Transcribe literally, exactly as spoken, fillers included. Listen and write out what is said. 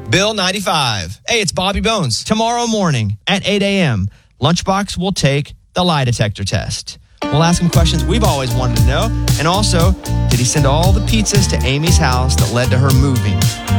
Bill ninety-five. Hey, it's Bobby Bones. Tomorrow morning at eight a.m., Lunchbox will take the lie detector test. We'll ask him questions we've always wanted to know. And also, did he send all the pizzas to Amy's house that led to her moving?